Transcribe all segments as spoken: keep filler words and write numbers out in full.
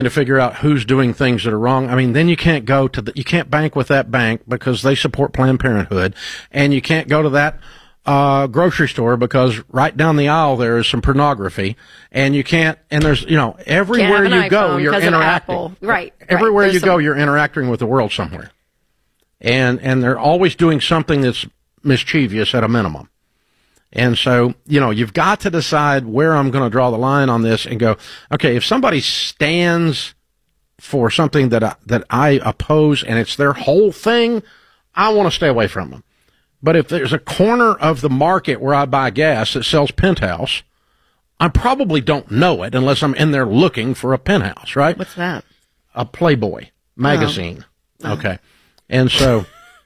to figure out who's doing things that are wrong. I mean, then you can't go to the, you can't bank with that bank because they support Planned Parenthood, and you can't go to that uh grocery store because right down the aisle there is some pornography, and you can't, and there's, you know, everywhere you go, you're interacting. Right. Everywhere right. you some... go, you're interacting with the world somewhere. And, and they're always doing something that's mischievous at a minimum. And so, you know, you've got to decide where I'm going to draw the line on this and go, okay, if somebody stands for something that I, that I oppose and it's their whole thing, I want to stay away from them. But if there's a corner of the market where I buy gas that sells Penthouse, I probably don't know it unless I'm in there looking for a Penthouse, right? What's that? A Playboy magazine. Oh. Okay. And so...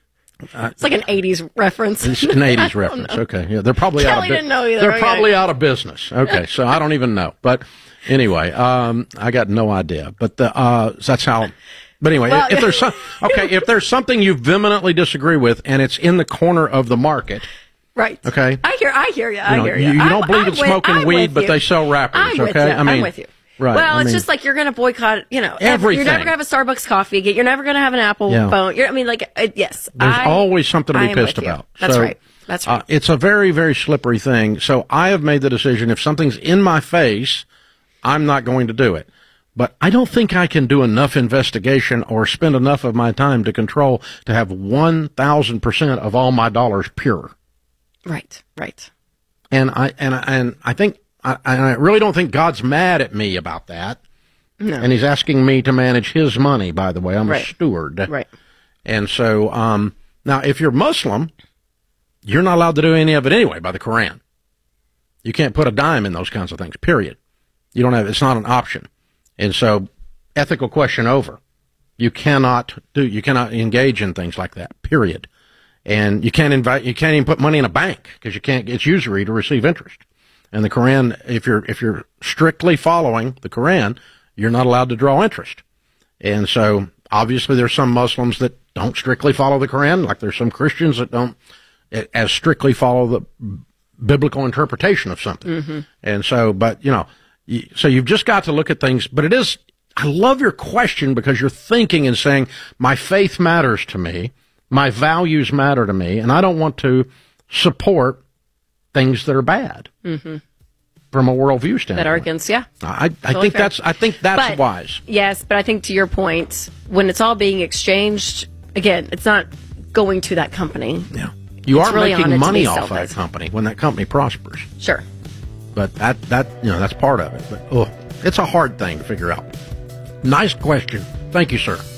Uh, it's like an eighties reference. It's an eighties reference. Know. Okay, yeah, they're probably Kelly out of didn't know either. They're okay. probably out of business. Okay, so I don't even know. But anyway, um, I got no idea. But the, uh, that's how. But anyway, well, if there's some, okay, if there's something you vehemently disagree with, and it's in the corner of the market, right? Okay, I hear, I hear you. I you know, hear you. You, you I'm, don't believe I'm in smoking with, weed, but they sell wrappers. I'm okay, with you. I mean, I'm with you. Right. Well, I it's mean, just like you're going to boycott, you know, everything. You're never going to have a Starbucks coffee again. You're never going to have an Apple yeah. phone. You're, I mean, like, uh, yes. There's I, always something to be pissed about. That's so, right. That's right. Uh, it's a very, very slippery thing. So I have made the decision, if something's in my face, I'm not going to do it. But I don't think I can do enough investigation or spend enough of my time to control to have one thousand percent of all my dollars pure. Right, right. And I, and I, and I think, I, I really don't think God's mad at me about that. No. And he's asking me to manage his money, by the way. I'm right. a steward. Right. And so, um, now if you're Muslim, you're not allowed to do any of it anyway by the Quran. You can't put a dime in those kinds of things, period. You don't have, it's not an option. And so, ethical question over. You cannot do, you cannot engage in things like that, period. And you can't invite, you can't even put money in a bank because you can't, it's usury to receive interest. And the Quran, if you're, if you're strictly following the Quran, you're not allowed to draw interest. And so, obviously, there's some Muslims that don't strictly follow the Quran, like there's some Christians that don't as strictly follow the biblical interpretation of something. Mm-hmm. And so, but, you know, so you've just got to look at things, but it is, I love your question because you're thinking and saying, my faith matters to me, my values matter to me, and I don't want to support things that are bad. Mm-hmm. From a worldview standpoint. That are against, yeah. I, I totally think fair. that's, I think that's but, wise. Yes, but I think to your point, when it's all being exchanged, again, it's not going to that company. Yeah. You it's are really making money off selfish. that company when that company prospers. Sure. But that, that, you know, that's part of it. But, oh, it's a hard thing to figure out. Nice question. Thank you, sir.